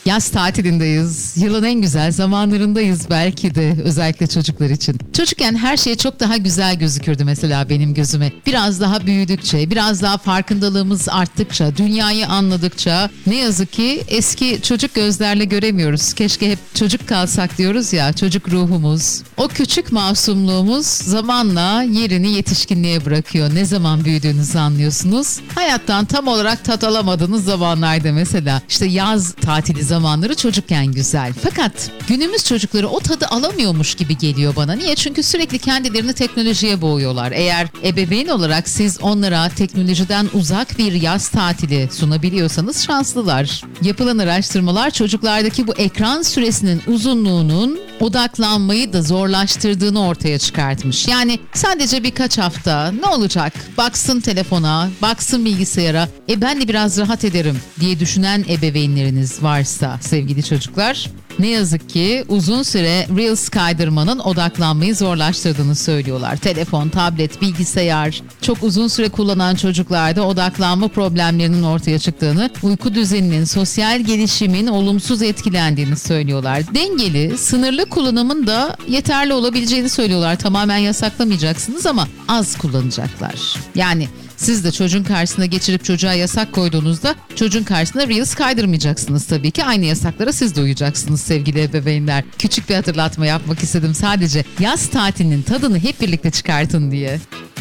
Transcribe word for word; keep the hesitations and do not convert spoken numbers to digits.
Yaz tatilindeyiz. Yılın en güzel zamanlarındayız belki de, özellikle çocuklar için. Çocukken her şey çok daha güzel gözükürdü mesela benim gözüme. Biraz daha büyüdükçe, biraz daha farkındalığımız arttıkça, dünyayı anladıkça ne yazık ki eski çocuk gözlerle göremiyoruz. Keşke hep çocuk kalsak diyoruz ya, çocuk ruhumuz. O küçük masumluğumuz zamanla yerini yetişkinliğe bırakıyor. Ne zaman büyüdüğünüzü anlıyorsunuz. Hayattan tam olarak tat alamadığınız zamanlarda mesela. İşte yaz tatili zamanları çocukken güzel. Fakat günümüz çocukları o tadı alamıyormuş gibi geliyor bana. Niye? Çünkü sürekli kendilerini teknolojiye boğuyorlar. Eğer ebeveyn olarak siz onlara teknolojiden uzak bir yaz tatili sunabiliyorsanız şanslılar. Yapılan araştırmalar çocuklardaki bu ekran süresinin uzunluğunun odaklanmayı da zorlaştırdığını ortaya çıkartmış. Yani sadece birkaç hafta ne olacak? Baksın telefona, baksın bilgisayara, e ben de biraz rahat ederim diye düşünen ebeveynleriniz varsa sevgili çocuklar, ne yazık ki uzun süre Reels kaydırmanın odaklanmayı zorlaştırdığını söylüyorlar. Telefon, tablet, bilgisayar çok uzun süre kullanan çocuklarda odaklanma problemlerinin ortaya çıktığını, uyku düzeninin, sosyal gelişimin olumsuz etkilendiğini söylüyorlar. Dengeli, sınırlı kullanımın da yeterli olabileceğini söylüyorlar. Tamamen yasaklamayacaksınız ama az kullanacaklar. Yani siz de çocuğun karşısına geçirip çocuğa yasak koyduğunuzda çocuğun karşısına Reels kaydırmayacaksınız tabii ki. Aynı yasaklara siz de uyacaksınız sevgili ebeveynler. Küçük bir hatırlatma yapmak istedim sadece. Yaz tatilinin tadını hep birlikte çıkartın diye.